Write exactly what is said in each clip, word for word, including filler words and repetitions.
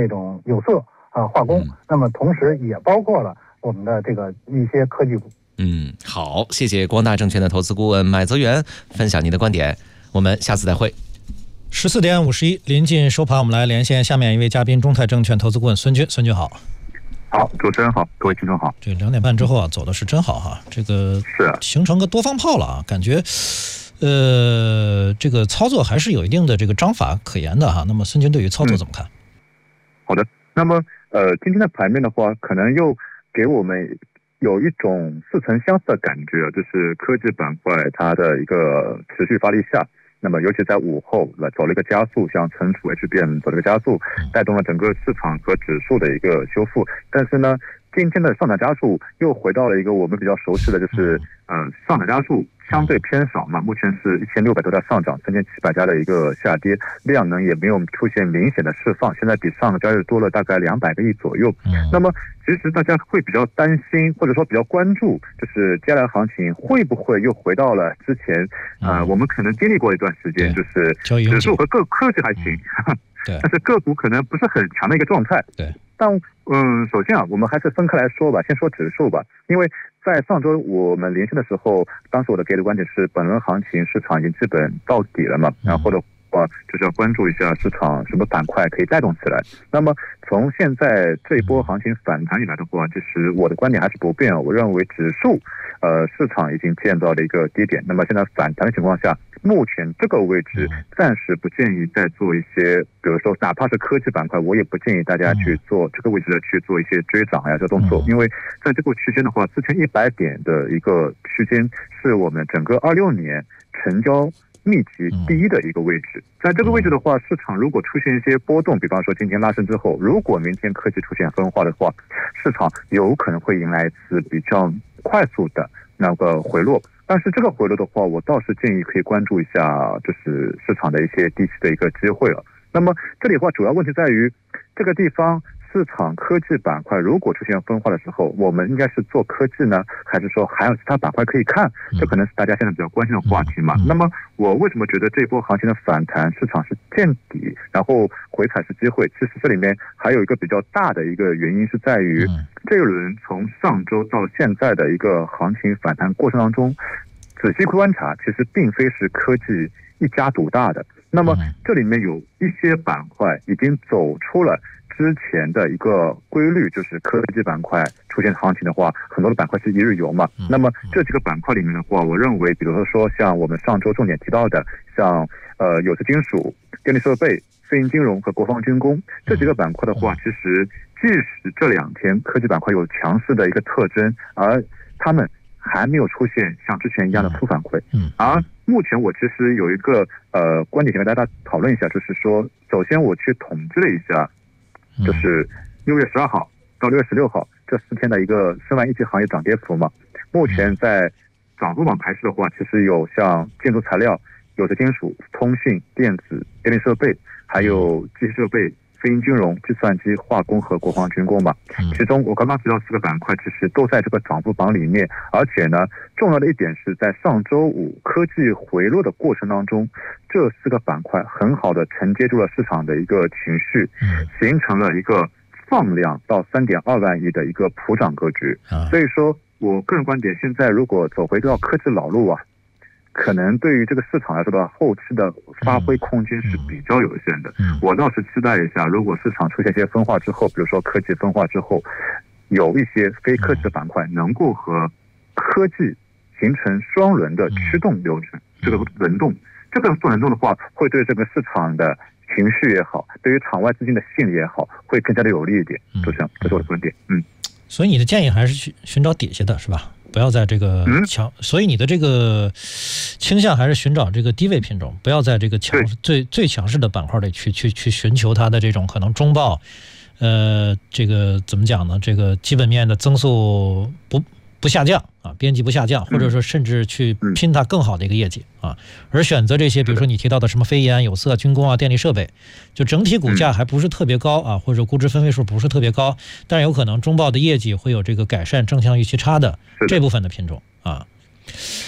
这种有色啊化工，那么同时也包括了我们的这个一些科技股。 嗯，好，谢谢光大证券的投资顾问买泽元分享您的观点，我们下次再会。 十四点五十一，临近收盘，我们来连线下面一位嘉宾，中泰证券投资顾问孙军。孙军好。 好，主持人好，各位听众好。 这两点半之后啊，走的是真好哈，这个是形成个多方炮了啊，感觉呃这个操作还是有一定的这个章法可言的哈。那么孙军对于操作怎么看？ 嗯、好的，那么呃今天的盘面的话，可能又给我们有一种似曾相识的感觉，就是科技板块它的一个持续发力下。那么，尤其在午后来走了一个加速，像存储 H B M 走了一个加速，带动了整个市场和指数的一个修复。但是呢，今天的上涨加速又回到了一个我们比较熟悉的，就是呃上涨加速相对偏少嘛，目前是一千六百多家上涨，三千七百家的一个下跌，量能也没有出现明显的释放，现在比上个交易日多了大概两百个亿左右。那么其实大家会比较担心，或者说比较关注，就是接下来行情会不会又回到了之前呃我们可能经历过一段时间，就是指数和各科技还行， 对， 但是个股可能不是很强的一个状态。 对， 但嗯，首先啊，我们还是分开来说吧，先说指数吧，因为在上周我们连线的时候，当时我的给的观点是，本轮行情市场已经基本到底了嘛，然后的话就是要关注一下市场什么板块可以带动起来。那么从现在这一波行情反弹以来的话，其实我的观点还是不变，我认为指数呃市场已经见到了一个低点，那么现在反弹的情况下，目前这个位置暂时不建议再做一些，比如说哪怕是科技板块，我也不建议大家去做这个位置的去做一些追涨呀这动作，因为在这个区间的话，四千一百点的一个区间是我们整个二六年成交密集第一的一个位置。在这个位置的话，市场如果出现一些波动，比方说今天拉升之后，如果明天科技出现分化的话，市场有可能会迎来一次比较快速的那个回落。但是这个回落的话，我倒是建议可以关注一下，就是市场的一些低期的一个机会了。那么这里的话，主要问题在于这个地方市场科技板块如果出现分化的时候，我们应该是做科技呢，还是说还有其他板块可以看？这可能是大家现在比较关心的话题嘛。那么我为什么觉得这波行情的反弹市场是见底，然后回踩是机会？其实这里面还有一个比较大的一个原因是在于，这一轮从上周到现在的一个行情反弹过程当中，仔细观察，其实并非是科技一家独大的。那么这里面有一些板块已经走出了之前的一个规律，就是科技板块出现行情的话，很多的板块是一日游嘛。那么这几个板块里面的话，我认为，比如说像我们上周重点提到的，像呃有色金属、电力设备、非银金融和国防军工这几个板块的话，其实即使这两天科技板块有强势的一个特征，而他们还没有出现像之前一样的负反馈。而目前我其实有一个呃观点想跟大家讨论一下，就是说，首先我去统计了一下，就是六月十二号到六月十六号这四天的一个申万一级行业涨跌幅嘛。目前在涨幅榜排序的话，其实有像建筑材料、有色金属、通信、电子、电力设备，还有机器设备、非银金融、计算机、化工和国防军工嘛。其中我刚刚提到四个板块，其实都在这个涨幅榜里面。而且呢，重要的一点是在上周五科技回落的过程当中，这四个板块很好的承接住了市场的一个情绪，形成了一个放量到三点二万亿的一个普涨格局。所以说我个人观点，现在如果走回到科技老路啊，可能对于这个市场来说的后期的发挥空间是比较有限的。我倒是期待一下，如果市场出现一些分化之后，比如说科技分化之后，有一些非科技的板块能够和科技形成双轮的驱动流程，这个轮动，这个做轮动的话，会对这个市场的情绪也好，对于场外资金的吸引也好，会更加的有利一点。就这样，这是我的观点。嗯，所以你的建议还是去寻找底下的是吧？不要在这个强、嗯，所以你的这个倾向还是寻找这个低位品种，不要在这个强最最强势的板块里去去去寻求它的这种可能中报，呃，这个怎么讲呢？这个基本面的增速不不下降啊，边际不下降，或者说甚至去拼它更好的一个业绩啊，而选择这些，比如说你提到的什么非盐、有色、军工啊、电力设备，就整体股价还不是特别高啊，或者估值分位数不是特别高，但是有可能中报的业绩会有这个改善，正向预期差的这部分的品种啊。是的。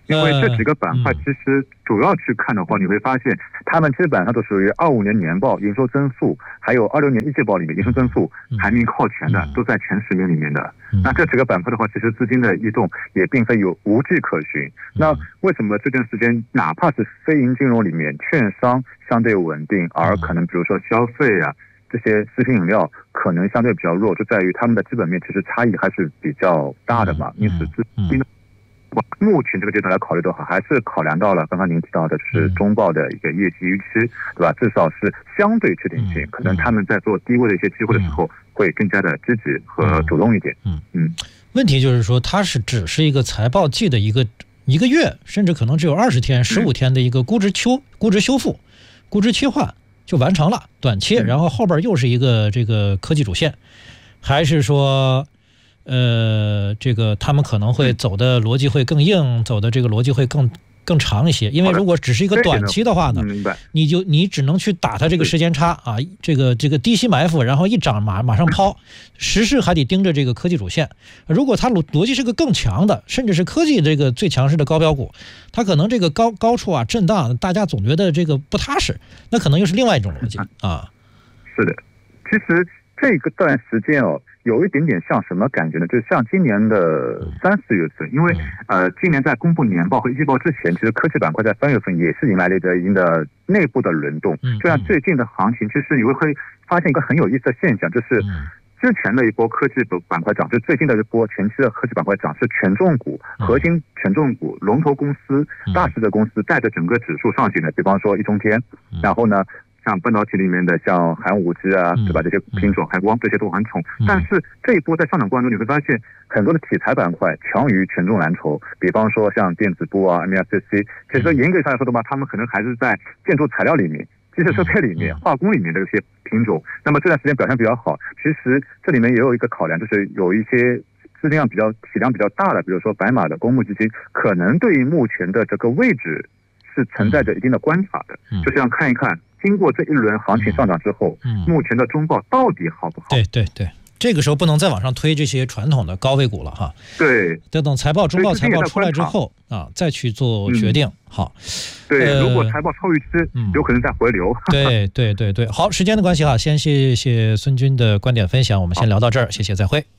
因为这几个板块其实主要去看的话，你会发现他们基本上都属于二五年年报营收增速，还有二六年一季报里面营收增速排名靠前的，都在前十名里面的。那这几个板块的话，其实资金的异动也并非有无迹可寻。那为什么这段时间哪怕是非银金融里面券商相对稳定，而可能比如说消费啊这些食品饮料可能相对比较弱，就在于他们的基本面其实差异还是比较大的嘛，因此资金的目前这个阶段来考虑的话，还是考量到了刚刚您提到的，就是中报的一个业绩预期，对吧？至少是相对确定性，可能他们在做低位的一些机会的时候，会更加的积极和主动一点。嗯嗯。 问题就是说，它是只是一个财报季的一个一个月，甚至可能只有二十天、十五天的一个估值修、估值修复、估值切换就完成了短切，然后后边又是一个这个科技主线，还是说？呃，这个他们可能会走的逻辑会更硬，走的这个逻辑会更更长一些。因为如果只是一个短期的话呢，你就你只能去打它这个时间差啊，这个这个低吸埋伏，然后一涨马马上抛，时事还得盯着这个科技主线。如果它逻逻辑是个更强的，甚至是科技这个最强势的高标股，它可能这个高高处啊震荡，大家总觉得这个不踏实，那可能又是另外一种逻辑啊。 是的，其实这个段时间哦。有一点点像什么感觉呢？就是像今年的三四月份，因为呃，今年在公布年报和一季报之前，其实科技板块在三月份也是迎来了一个一定的内部的轮动。就像最近的行情，其实你会会发现一个很有意思的现象，就是之前的一波科技板块涨，就最近的一波前期的科技板块涨，是权重股、核心权重股、龙头公司、大势的公司带着整个指数上行的。比方说一中天，然后呢。像半导体里面的像寒武纪啊，对吧？这些品种、海光这些都很宠。但是这一波在上涨过程中，你会发现很多的题材板块强于权重蓝筹。比方说像电子部啊、M S C， 其实严格上来说的话，他们可能还是在建筑材料里面、机械设备里面、化工里面的这些品种。那么这段时间表现比较好，其实这里面也有一个考量，就是有一些资金量比较体量比较大的，比如说白马的公募基金，可能对于目前的这个位置是存在着一定的观察的，就是要看一看。经过这一轮行情上涨之后，嗯，目前的中报到底好不好？ 对对对，这个时候不能再往上推这些传统的高位股了哈。 对， 得等财报、中报财报出来之后啊，再去做决定。嗯、好， 对、呃，如果财报超预期，嗯，有可能再回流。 对对对对，好，时间的关系哈，先谢谢孙军的观点分享，我们先聊到这儿，谢谢，再会。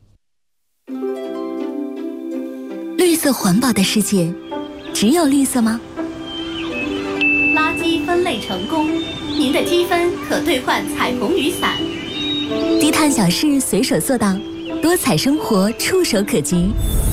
绿色环保的世界，只有绿色吗？ 垃圾分类成功，您的积分可兑换彩虹雨伞。 低碳小事随手做到，多彩生活触手可及。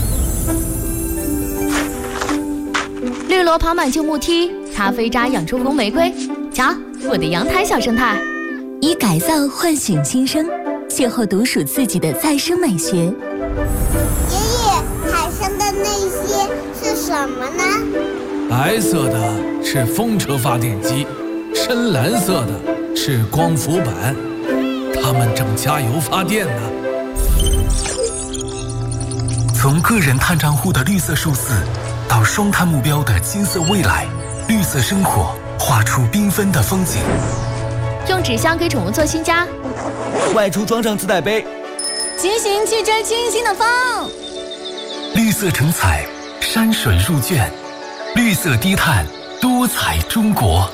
绿萝爬满旧木梯，咖啡渣养出红玫瑰。瞧，我的阳台小生态。 以改造唤醒新生，邂逅独属自己的再生美学。爷爷，海上的那些是什么呢？ 白色的是风车发电机，深蓝色的是光伏板，它们正加油发电呢。 从个人碳账户的绿色数字，到双碳目标的金色未来，绿色生活画出缤纷的风景。 用纸箱给宠物做新家， 外出装上自带杯， 骑行去追清新的风。 绿色成彩，山水入卷。绿色低碳，多彩中国。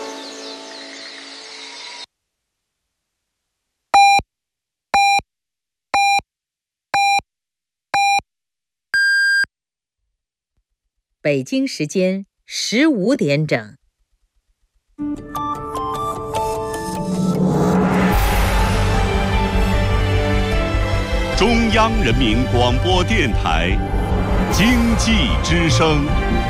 北京时间十五点整。 中央人民广播电台经济之声。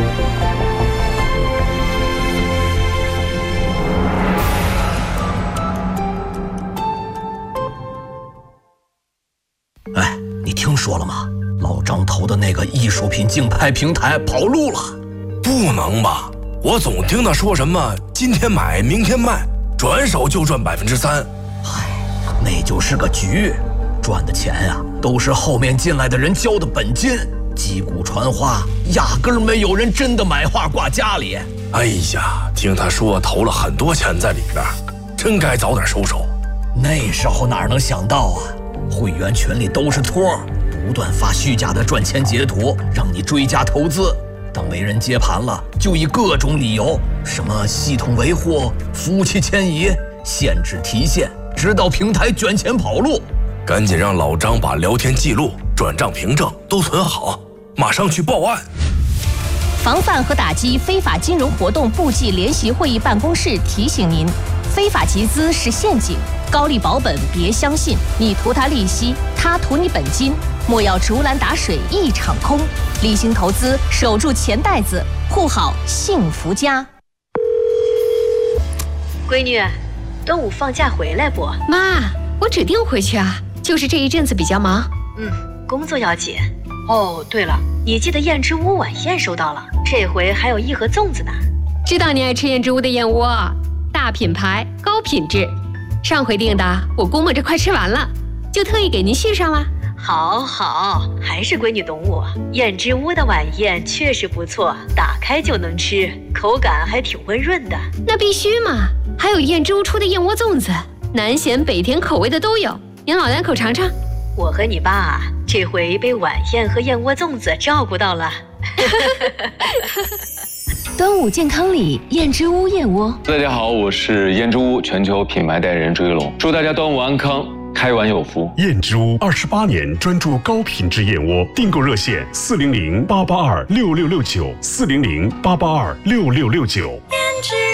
哎，你听说了吗？老张投的那个艺术品竞拍平台跑路了。 不能吧？我总听他说什么今天买明天卖，转手就赚百分之三。 唉，那就是个局，赚的钱呀、啊，都是后面进来的人交的本金。击鼓传花，压根儿没有人真的买画挂家里。 哎呀，听他说投了很多钱在里边，真该早点收手。 那时候哪能想到啊，会员群里都是托，不断发虚假的赚钱截图，让你追加投资。 等没人接盘了，就以各种理由，什么系统维护、服务器迁移、限制提现，直到平台卷钱跑路。 赶紧让老张把聊天记录、转账凭证都存好，马上去报案。 防范和打击非法金融活动部际联席会议办公室提醒您：非法集资是陷阱，高利保本别相信，你图他利息，他图你本金，莫要竹篮打水一场空。理性投资，守住钱袋子，护好幸福家。 闺女，端午放假回来不？ 妈，我指定回去啊，就是这一阵子比较忙。 嗯，工作要紧。哦，对了，你记得燕之屋晚宴收到了，这回还有一盒粽子呢。 知道你爱吃燕之屋的燕窝，大品牌，高品质。上回订的，我估摸着快吃完了，就特意给您续上了。 好好，还是闺女懂我。燕之屋的晚宴确实不错，打开就能吃，口感还挺温润的。 那必须嘛！还有燕之屋出的燕窝粽子，南咸北甜口味的都有，您老两口尝尝。 我和你爸这回被晚宴和燕窝粽子照顾到了。 端午健康礼，燕之屋燕窝。 大家好，我是燕之屋全球品牌代言人朱一龙，祝大家端午安康，开碗有福。 燕之屋二十八年专注高品质燕窝，订购热线四零零八八二六六六九四零零八八二六六六九。